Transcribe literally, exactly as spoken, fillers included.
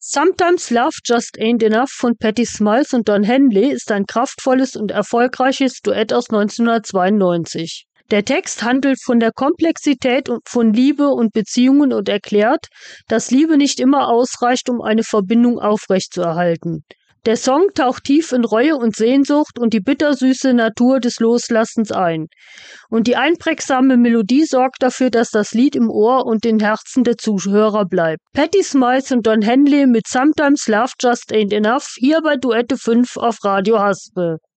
Sometimes Love Just Ain't Enough von Patty Smiles und Don Henley ist ein kraftvolles und erfolgreiches Duett aus neunzehnhundertzweiundneunzig. Der Text handelt von der Komplexität von Liebe und Beziehungen und erklärt, dass Liebe nicht immer ausreicht, um eine Verbindung aufrechtzuerhalten. Der Song taucht tief in Reue und Sehnsucht und die bittersüße Natur des Loslassens ein. Und die einprägsame Melodie sorgt dafür, dass das Lied im Ohr und den Herzen der Zuhörer bleibt. Patty Smiles und Don Henley mit Sometimes Love Just Ain't Enough hier bei Duette fünf auf Radio Haspe.